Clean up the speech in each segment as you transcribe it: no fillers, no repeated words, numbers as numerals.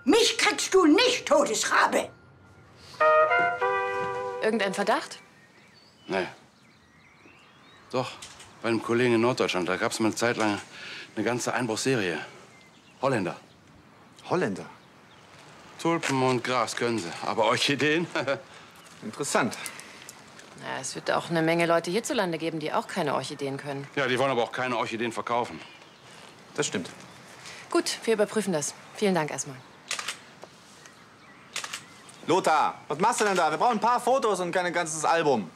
Mich kriegst du nicht, Todesrabe. Irgendein Verdacht? Nee. Doch, bei einem Kollegen in Norddeutschland, da gab es mal eine Zeit lang eine ganze Einbruchsserie. Holländer. Holländer? Tulpen und Gras können sie, aber Orchideen? Interessant. Ja, es wird auch eine Menge Leute hierzulande geben, die auch keine Orchideen können. Ja, die wollen aber auch keine Orchideen verkaufen. Das stimmt. Gut, wir überprüfen das. Vielen Dank erstmal. Lothar, was machst du denn da? Wir brauchen ein paar Fotos und kein ganzes Album.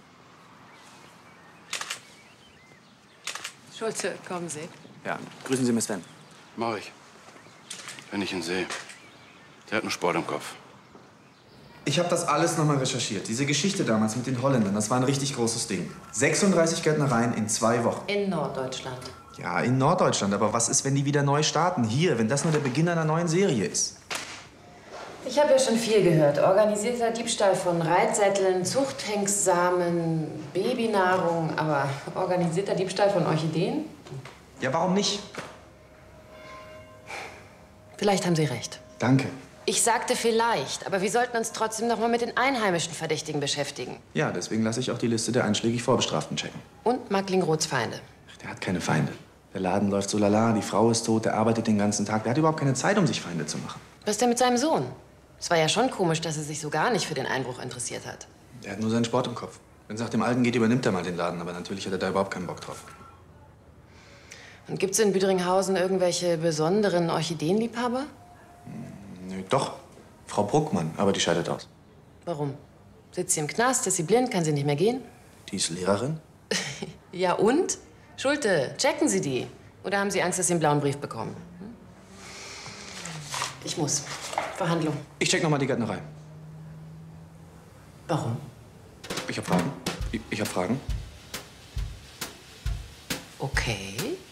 Schulze, kommen Sie. Ja, grüßen Sie Miss Sven. Mach ich. Wenn ich ihn sehe. Der hat einen Sport im Kopf. Ich habe das alles nochmal recherchiert. Diese Geschichte damals mit den Holländern, das war ein richtig großes Ding. 36 Gärtnereien in 2 Wochen. In Norddeutschland. Ja, in Norddeutschland. Aber was ist, wenn die wieder neu starten? Hier, wenn das nur der Beginn einer neuen Serie ist. Ich habe ja schon viel gehört. Organisierter Diebstahl von Reitsätteln, Zuchthengstsamen, Babynahrung. Aber organisierter Diebstahl von Orchideen? Ja, warum nicht? Vielleicht haben Sie recht. Danke. Ich sagte vielleicht, aber wir sollten uns trotzdem noch mal mit den einheimischen Verdächtigen beschäftigen. Ja, deswegen lasse ich auch die Liste der einschlägig Vorbestraften checken. Und Macklingroths Feinde. Der hat keine Feinde. Der Laden läuft so lala, die Frau ist tot, der arbeitet den ganzen Tag. Der hat überhaupt keine Zeit, um sich Feinde zu machen. Was ist denn mit seinem Sohn? Es war ja schon komisch, dass er sich so gar nicht für den Einbruch interessiert hat. Der hat nur seinen Sport im Kopf. Wenn es nach dem Alten geht, übernimmt er mal den Laden. Aber natürlich hat er da überhaupt keinen Bock drauf. Und gibt's in Büdringhausen irgendwelche besonderen Orchideenliebhaber? Nö, doch. Frau Bruckmann, aber die scheidet aus. Warum? Sitzt sie im Knast? Ist sie blind? Kann sie nicht mehr gehen? Die ist Lehrerin? Ja und? Schulte, checken Sie die. Oder haben Sie Angst, dass Sie einen blauen Brief bekommen? Hm? Ich muss. Verhandlung. Ich check noch mal die Gärtnerei. Warum? Ich hab Fragen. Ich hab Fragen. Okay.